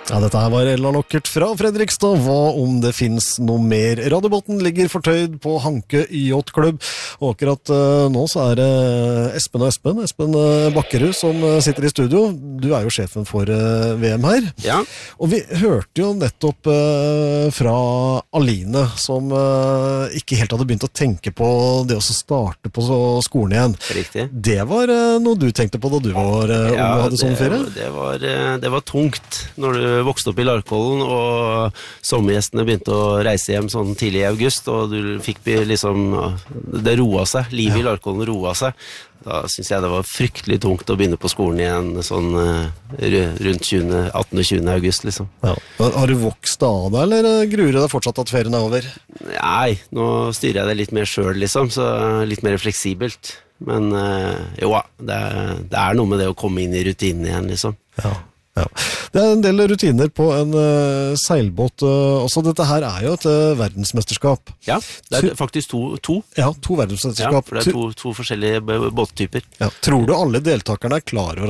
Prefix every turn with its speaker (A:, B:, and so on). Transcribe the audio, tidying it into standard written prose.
A: Ja, dette her var Ella Lockert fra Fredrikstad. Hva om det finnes noe mer? Radiobåten ligger fortøyd på Hanke Yacht-klubb. Og akkurat nå så er det Espen og Espen Bakkerud som sitter i studio. Du er jo sjefen for VM her.
B: Ja.
A: Og vi hørte jo nettopp fra Aline, som ikke helt hadde begynt å tenke på det å starte på skolen igjen.
B: Riktig.
A: Det var noe du tenkte på da du var ung og hadde sommerferie?
B: Det var tungt når du vokste opp i Larkollen, og sommergjestene begynte å reise hjem sånn tidlig i august, og du fikk liksom, det roet seg, livet i Larkollen roet seg. Da synes jeg det var fryktelig tungt å begynne på skolen igjen, sånn rundt 18. og 20. august, liksom.
A: Ja. Har du vokst av det, eller gruer du deg fortsatt at ferien er over?
B: Nei, nå styrer jeg det litt mer selv, liksom, så litt mer fleksibelt. Men jo, det er noe med det å komme inn i rutinen igjen, liksom.
A: Ja. Ja. Det er en del rutiner på en seilbåt også. Dette her er jo et verdensmesterskap.
B: Ja, det er faktisk to.
A: Ja, to verdensmesterskap.
B: Ja, for det er to forskjellige båttyper.
A: Ja. Tror du alle deltakerne er klar over